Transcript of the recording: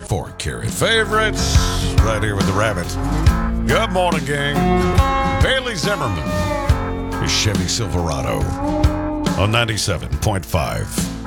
4-carat favorites. Right here with the Rabbit. Good morning, gang. Bailey Zimmerman. His Chevy Silverado on 97.5